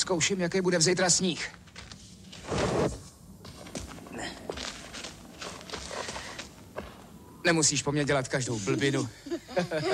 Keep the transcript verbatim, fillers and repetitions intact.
Zkouším, jaký bude vzejtra sníh. Nemusíš po mně dělat každou blbinu.